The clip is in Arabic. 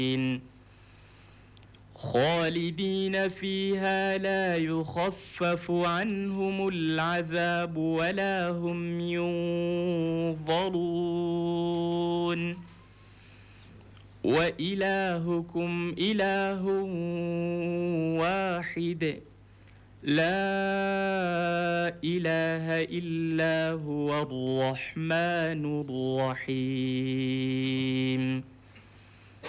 خالدين فيها لا يخفف عنهم العذاب ولا هم ينظرون وإلهكم إله واحد لا إله إلا هو الرحمن الرحيم